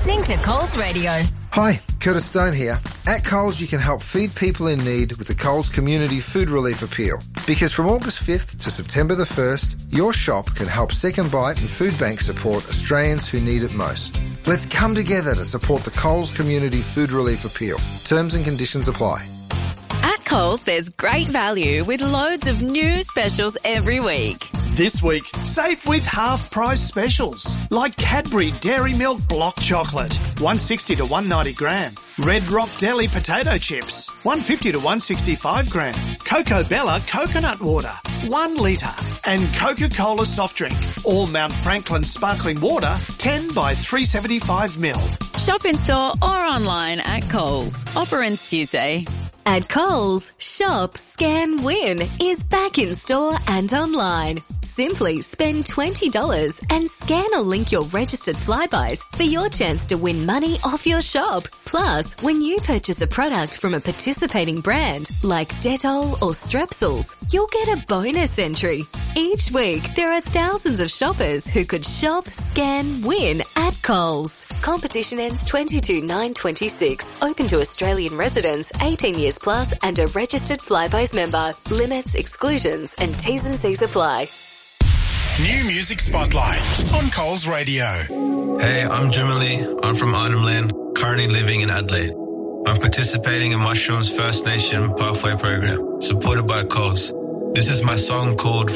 listening to Coles Radio. Hi, Curtis Stone here. At Coles, you can help feed people in need with the Coles Community Food Relief Appeal. Because from August 5th to September the 1st, your shop can help Second Bite and Food Bank support Australians who need it most. Let's come together to support the Coles Community Food Relief Appeal. Terms and conditions apply. At Coles, there's great value with loads of new specials every week. This week, save with half-price specials like Cadbury Dairy Milk Block Chocolate, 160 to 190 gram. Red Rock Deli Potato Chips, 150 to 165 gram. Coco Bella Coconut Water, 1 litre. And Coca-Cola Soft Drink, all Mount Franklin Sparkling Water, 10 by 375 ml. Shop in store or online at Coles. Offer ends Tuesday. At Coles, Shop, Scan, Win is back in store and online. Simply spend $20 and scan or link your registered Flybuys for your chance to win money off your shop. Plus, when you purchase a product from a participating brand like Dettol or Strepsils, you'll get a bonus entry. Each week, there are thousands of shoppers who could shop, scan, win at Coles. Competition ends 22/9/26. Open to Australian residents 18 years plus and a registered Flybuys member. Limits, exclusions and T's and C's apply. New Music Spotlight on Coles Radio. Hey, I'm Jimmy. I'm from Arnhem currently living in Adelaide. I'm participating in Mushroom's First Nation Pathway program, supported by Coles. This is my song called